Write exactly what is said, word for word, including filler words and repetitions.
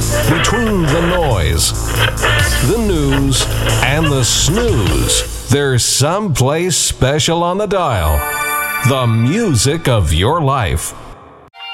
Between the noise, the news, and the snooze, there's someplace special on the dial. The music of your life.